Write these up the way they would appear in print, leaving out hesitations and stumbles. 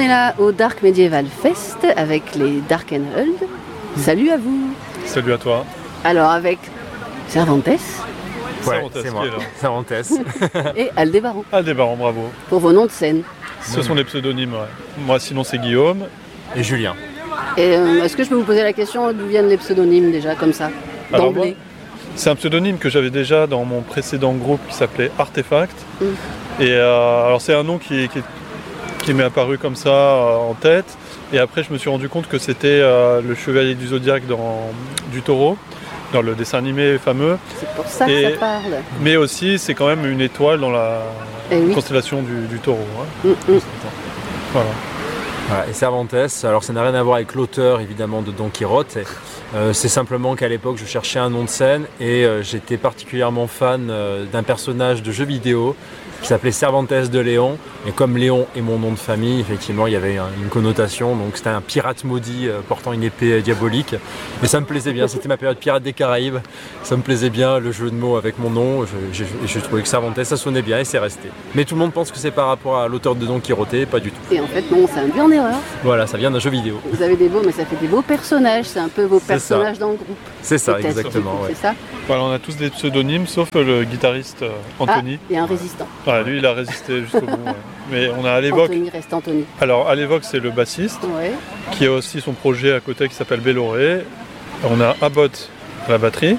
est là au Dark Medieval Fest avec les Dark and Hold. Salut à vous. Salut à toi. Alors avec Cervantes. Ouais, c'est moi, Cervantes. Et Aldébaran. Aldébaran, bravo. Pour vos noms de scène. Ce sont les pseudonymes, ouais. Moi, sinon, c'est Guillaume. Et Julien. Et est-ce que je peux vous poser la question d'où viennent les pseudonymes déjà, comme ça, d'emblée? C'est un pseudonyme que j'avais déjà dans mon précédent groupe qui s'appelait Artefact. Et alors, c'est un nom qui m'est apparu comme ça en tête. Et après, je me suis rendu compte que c'était le chevalier du zodiaque du taureau, dans le dessin animé fameux. C'est pour ça que ça parle. Mais aussi, c'est quand même une étoile dans la constellation du taureau. Hein. Voilà. Voilà. Et Cervantes, alors ça n'a rien à voir avec l'auteur évidemment de Don Quirote. C'est simplement qu'à l'époque, je cherchais un nom de scène et j'étais particulièrement fan d'un personnage de jeu vidéo qui s'appelait Cervantes de Léon. Et comme Léon est mon nom de famille, effectivement, il y avait une connotation. Donc c'était un pirate maudit portant une épée diabolique. Mais ça me plaisait bien, c'était ma période pirate des Caraïbes. Ça me plaisait bien, le jeu de mots avec mon nom. Je trouvais que Cervantes, ça sonnait bien et c'est resté. Mais tout le monde pense que c'est par rapport à l'auteur de Don Quirote, pas du tout. Et en fait, non, c'est induit en erreur. Voilà, ça vient d'un jeu vidéo. Vous avez des beaux, mais ça fait des beaux personnages. C'est un peu vos personnages dans le groupe. C'est ça, exactement. C'est ça. Voilà, on a tous des pseudonymes, sauf le guitariste Anthony. Et un résistant. Ouais, lui, il a résisté jusqu'au bout. Ouais. Mais on a Alévoque. Anthony reste Anthony. Alors, Alévoque, c'est le bassiste, qui a aussi son projet à côté qui s'appelle Belloré. On a Abbott à la batterie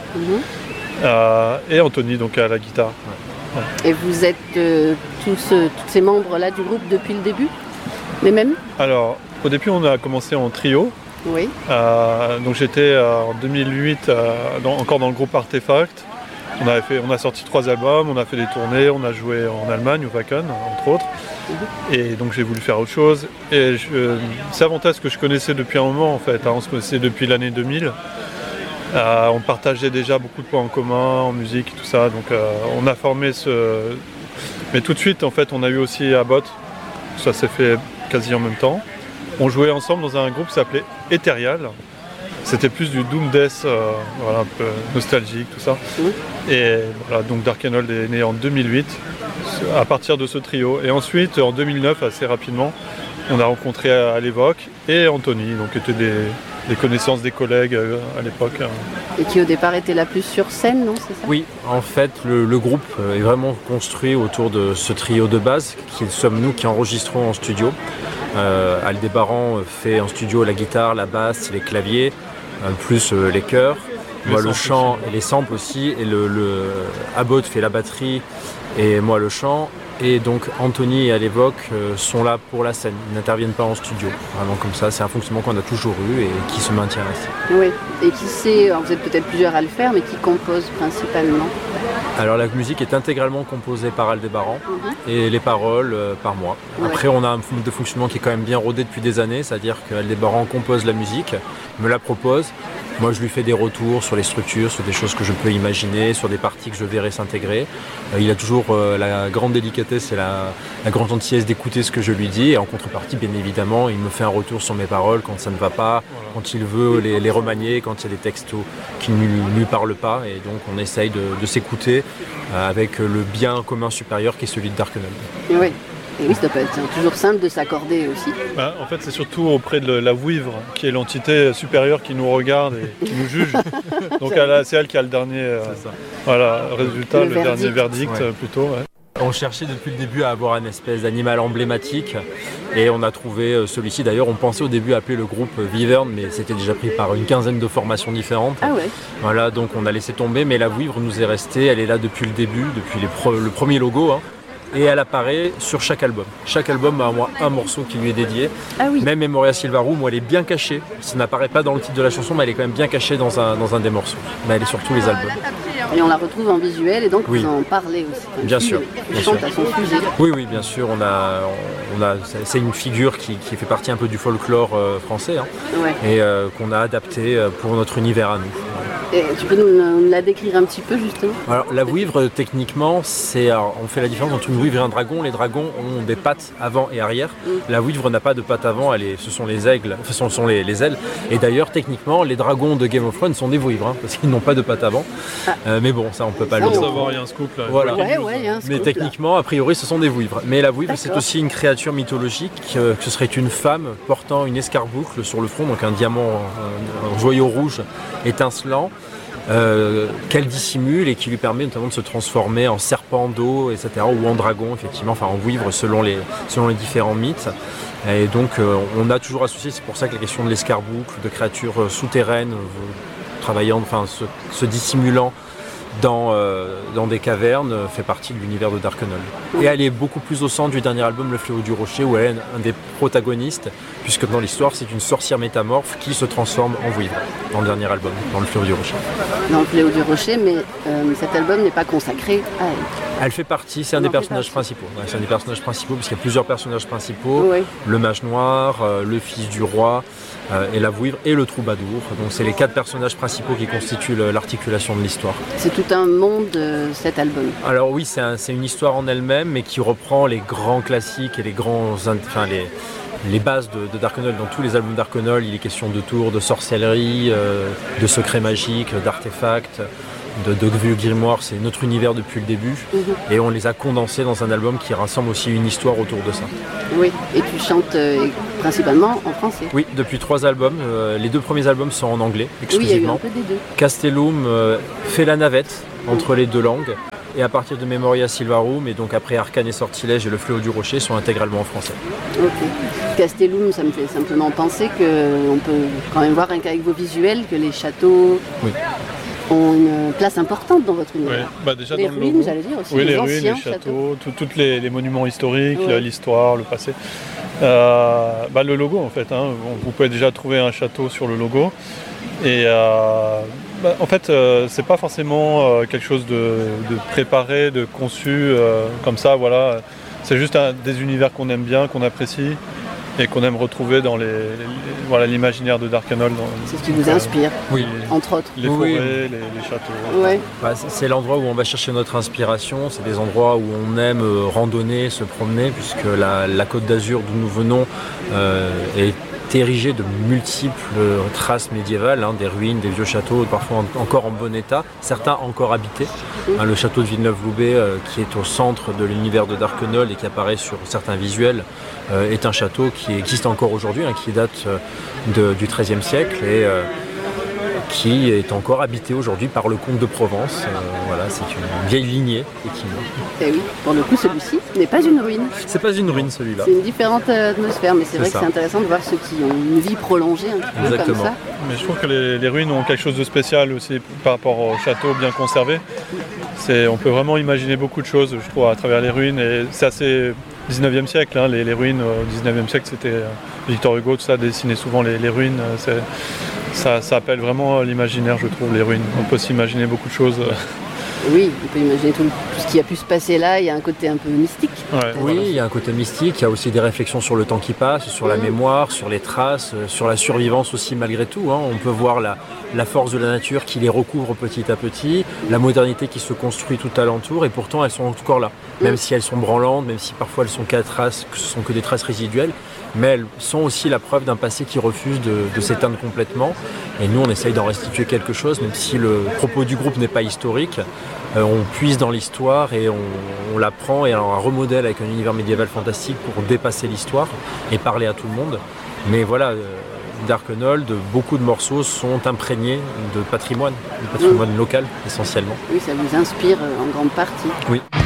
et Anthony donc à la guitare. Ouais. Et vous êtes tous ces membres-là du groupe depuis le début? Les mêmes? Alors, au début, on a commencé en trio. Oui. Donc j'étais en 2008 encore dans le groupe Artefact. On a sorti 3 albums, on a fait des tournées, on a joué en Allemagne, au Wacken, entre autres. Et donc j'ai voulu faire autre chose. Et Cervantes, que je connaissais depuis un moment en fait, on se connaissait depuis l'année 2000. On partageait déjà beaucoup de points en commun, en musique et tout ça. Donc on a formé Mais tout de suite, en fait, on a eu aussi Abbott. Ça s'est fait quasi en même temps. On jouait ensemble dans un groupe qui s'appelait Ethereal. C'était plus du Doom Death, voilà, un peu nostalgique, tout ça. Et voilà, donc Dark and Hold est né en 2008, à partir de ce trio. Et ensuite, en 2009, assez rapidement, on a rencontré Alévoque et Anthony, donc qui étaient des connaissances des collègues à l'époque. Et qui au départ était la plus sur scène, non, c'est ça? Oui, en fait, le groupe est vraiment construit autour de ce trio de base, qui sommes nous qui enregistrons en studio. Aldébaran fait en studio la guitare, la basse, les claviers, plus les chœurs. Moi le chant et les samples aussi. Et Abbott fait la batterie et moi le chant. Et donc Anthony et Alévoque sont là pour la scène, ils n'interviennent pas en studio. Vraiment comme ça, c'est un fonctionnement qu'on a toujours eu et qui se maintient ainsi. Oui, et qui sait, alors vous êtes peut-être plusieurs à le faire, mais qui compose principalement? Alors la musique est intégralement composée par Aldébaran et les paroles par moi. Après on a un mode de fonctionnement qui est quand même bien rodé depuis des années, c'est-à-dire qu'Aldébaran compose la musique, me la propose. Moi je lui fais des retours sur les structures, sur des choses que je peux imaginer, sur des parties que je verrai s'intégrer. Il a toujours la grande délicatesse et la grande gentillesse d'écouter ce que je lui dis. Et en contrepartie, bien évidemment, il me fait un retour sur mes paroles quand ça ne va pas, quand il veut les remanier, quand il y a des textes qui ne lui parlent pas. Et donc on essaye de s'écouter avec le bien commun supérieur qui est celui de Dark and Hold. Oui. Et oui, ça peut être toujours simple de s'accorder aussi. En fait, c'est surtout auprès de la Vouivre, qui est l'entité supérieure qui nous regarde et qui nous juge. Donc c'est elle qui a le dernier résultat, le dernier verdict plutôt. Ouais. On cherchait depuis le début à avoir une espèce d'animal emblématique et on a trouvé celui-ci. D'ailleurs, on pensait au début appeler le groupe Viverne, mais c'était déjà pris par une quinzaine de formations différentes. Ah ouais. Voilà, donc on a laissé tomber, mais la Vouivre nous est restée. Elle est là depuis le début, depuis le premier logo. Et elle apparaît sur chaque album. Chaque album a un morceau qui lui est dédié. Ah oui. Même Memoria Silvarum, où elle est bien cachée. Ça n'apparaît pas dans le titre de la chanson, mais elle est quand même bien cachée dans un des morceaux. Mais elle est sur tous les albums. Et on la retrouve en visuel, et donc vous en parlez aussi. Bien sûr. Elle chante à son sujet. Oui, bien sûr. C'est une figure qui fait partie un peu du folklore français, et qu'on a adapté pour notre univers à nous. Et tu peux nous la décrire un petit peu justement? Alors la vouivre, techniquement, on fait la différence entre une vouivre et un dragon. Les dragons ont des pattes avant et arrière. La vouivre n'a pas de pattes avant, ce sont les aigles, ce sont les ailes. Et d'ailleurs, techniquement, les dragons de Game of Thrones sont des vouivres, parce qu'ils n'ont pas de pattes avant. Mais bon, ça on peut pas le dire. Savoir, il y a un scoop là. Voilà. Ouais, il y a un scoop, mais techniquement, a priori, ce sont des vouivres. Mais la vouivre, c'est aussi une créature mythologique, que ce serait une femme portant une escarboucle sur le front, donc un diamant, un joyau rouge étincelant. Qu'elle dissimule et qui lui permet notamment de se transformer en serpent d'eau, etc., ou en dragon, effectivement, enfin en vouivre selon les différents mythes. Et donc on a toujours associé, c'est pour ça que la question de l'escarboucle, de créatures souterraines, travaillant, enfin se dissimulant dans des cavernes, fait partie de l'univers de Darknall. Et elle est beaucoup plus au centre du dernier album, Le Fléau du Rocher, où elle est un des protagonistes, puisque dans l'histoire, c'est une sorcière métamorphe qui se transforme en vouivre, dans le dernier album, dans Le Fléau du Rocher. Dans Le Fléau du Rocher, mais cet album n'est pas consacré à elle. Elle fait partie, c'est un des personnages principaux. Ouais, c'est un des personnages principaux, parce qu'il y a plusieurs personnages principaux. Oui. Le mage noir, le fils du roi, et la vouivre, et le troubadour. Donc c'est les 4 personnages principaux qui constituent l'articulation de l'histoire. C'est tout un monde, cet album. Alors oui, c'est une histoire en elle-même, mais qui reprend les grands classiques et les bases de Darknall. Dans tous les albums Darknall, il est question de tours, de sorcellerie, de secrets magiques, d'artefacts, de vieux grimoires. C'est notre univers depuis le début. Et on les a condensés dans un album qui rassemble aussi une histoire autour de ça. Oui, et tu chantes principalement en français. Oui, depuis 3 albums. Les 2 premiers albums sont en anglais, exclusivement. Oui, il y a eu un peu des deux. Castellum fait la navette entre les 2 langues. Et à partir de Memoria Silvarum, et donc après Arcane et Sortilège et Le Fléau du Rocher, sont intégralement en français. Ok. Castellum, ça me fait simplement penser qu'on peut quand même voir qu'avec vos visuels que les châteaux ont une place importante dans votre univers. Oui. Déjà les dans ruines, le logo. j'allais dire aussi. Oui, les ruines, anciens les châteaux, tous les monuments historiques, Ouais. l'histoire, le passé. Le logo en fait, vous pouvez déjà trouver un château sur le logo. Et en fait, c'est pas forcément quelque chose de préparé, de conçu comme ça, voilà. C'est juste des univers qu'on aime bien, qu'on apprécie et qu'on aime retrouver dans l'imaginaire de Darknall. C'est ce qui vous inspire, Oui. entre autres. Les forêts, les châteaux. Ouais. C'est l'endroit où on va chercher notre inspiration, c'est des endroits où on aime randonner, se promener, puisque la Côte d'Azur d'où nous venons est érigée de multiples traces médiévales, des ruines, des vieux châteaux, parfois encore en bon état, certains encore habités. Le château de Villeneuve-Loubet, qui est au centre de l'univers de Darknall et qui apparaît sur certains visuels, est un château qui existe encore aujourd'hui, qui date du XIIIe siècle et qui est encore habité aujourd'hui par le comte de Provence. C'est une vieille lignée. Et oui, pour le coup, celui-ci n'est pas une ruine. C'est pas une ruine, celui-là. C'est une différente atmosphère, mais c'est vrai ça. que c'est intéressant de voir ceux qui ont une vie prolongée un petit peu Exactement. comme ça. Mais je trouve que les ruines ont quelque chose de spécial aussi par rapport au château bien conservé. On peut vraiment imaginer beaucoup de choses, je trouve, à travers les ruines. Et c'est assez 19e siècle, les ruines au 19e siècle, c'était Victor Hugo, tout ça, dessinait souvent les ruines. Ça appelle vraiment l'imaginaire, je trouve, les ruines. On peut s'imaginer beaucoup de choses. Oui, on peut imaginer tout ce qui a pu se passer là, il y a un côté un peu mystique. Ouais, Oui, il y a un côté mystique, il y a aussi des réflexions sur le temps qui passe, sur la mémoire, sur les traces, sur la survivance aussi malgré tout. On peut voir la force de la nature qui les recouvre petit à petit, la modernité qui se construit tout alentour, et pourtant elles sont encore là. Même si elles sont branlantes, même si parfois elles sont que ce sont que des traces résiduelles, mais elles sont aussi la preuve d'un passé qui refuse de s'éteindre complètement. Et nous, on essaye d'en restituer quelque chose, même si le propos du groupe n'est pas historique. On puise dans l'histoire et on la prend et on la remodèle avec un univers médiéval fantastique pour dépasser l'histoire et parler à tout le monde. Mais voilà, Darknall, beaucoup de morceaux sont imprégnés de patrimoine local essentiellement. Oui, ça vous inspire en grande partie. Oui.